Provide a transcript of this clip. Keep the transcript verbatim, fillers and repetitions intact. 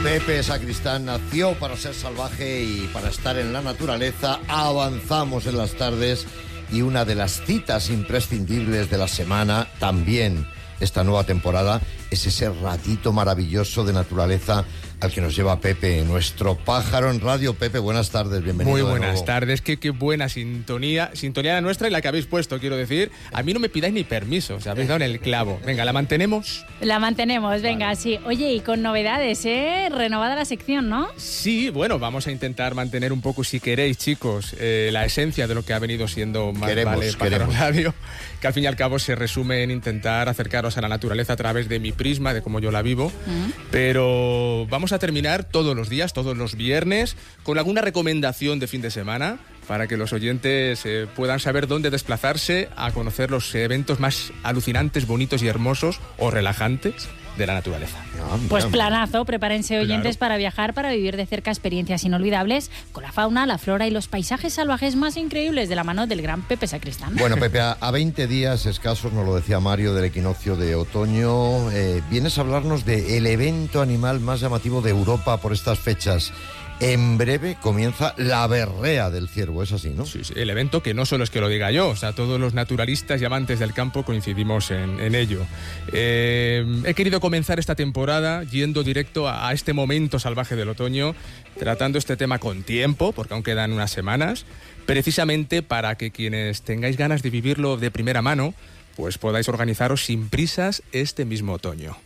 Pepe Sacristán nació para ser salvaje y para estar en la naturaleza. Avanzamos en las tardes y una de las citas imprescindibles de la semana, también esta nueva temporada, es ese ratito maravilloso de naturaleza al que nos lleva Pepe, nuestro pájaro en radio. Pepe, buenas tardes, bienvenido. Muy buenas tardes, qué, qué buena sintonía, sintonía la nuestra y la que habéis puesto, quiero decir. A mí no me pidáis ni permiso, os habéis dado en el clavo. Venga, ¿la mantenemos? La mantenemos, venga, vale. Sí. Oye, y con novedades, ¿eh? Renovada la sección, ¿no? Sí, bueno, vamos a intentar mantener un poco, si queréis, chicos, eh, la esencia de lo que ha venido siendo Más queremos, Vale Pájaro Radio, que al fin y al cabo se resume en intentar acercaros a la naturaleza a través de mi prisma, de cómo yo la vivo, uh-huh. Pero vamos a terminar todos los días, todos los viernes, con alguna recomendación de fin de semana para que los oyentes eh, puedan saber dónde desplazarse a conocer los eventos más alucinantes, bonitos y hermosos o relajantes de la naturaleza. Pues planazo, prepárense oyentes, claro, para viajar, para vivir de cerca experiencias inolvidables con la fauna, la flora y los paisajes salvajes más increíbles de la mano del gran Pepe Sacristán. Bueno, Pepe, a, a veinte días escasos, nos lo decía Mario, del equinoccio de otoño, eh, vienes a hablarnos del evento animal más llamativo de Europa por estas fechas. En breve comienza la berrea del ciervo, es así, ¿no? Sí, sí, el evento que no solo es que lo diga yo, o sea, todos los naturalistas y amantes del campo coincidimos en, en ello. Eh, he querido comenzar esta temporada yendo directo a, a este momento salvaje del otoño, tratando este tema con tiempo, porque aún quedan unas semanas, precisamente para que quienes tengáis ganas de vivirlo de primera mano, pues podáis organizaros sin prisas este mismo otoño.